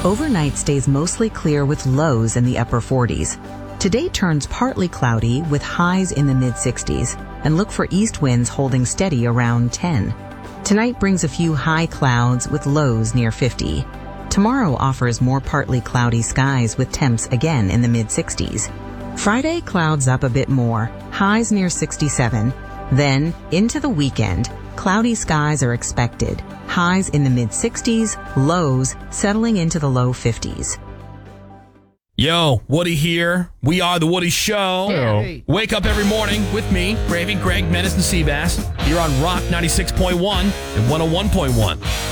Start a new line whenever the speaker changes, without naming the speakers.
Overnight stays mostly clear with lows in the upper 40s. Today turns partly cloudy with highs in the mid-60s, and look for east winds holding steady around 10. Tonight brings a few high clouds with lows near 50. Tomorrow offers more partly cloudy skies with temps again in the mid-60s. Friday clouds up a bit more, highs near 67. Then, into the weekend, cloudy skies are expected, highs in the mid-60s, lows settling into the low 50s.
Yo, Woody here. We are The Woody Show.
Hey.
Wake up every morning with me, Gravy, Greg, Menace, and Seabass. Here on Rock 96.1 and 101.1.